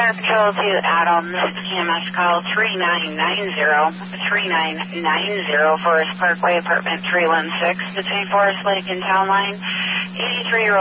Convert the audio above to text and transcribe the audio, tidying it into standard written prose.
Fire Patrol to Adams, EMS call 3990 Forest Parkway, apartment 316, between Forest Lake and Town Line. 83-year-old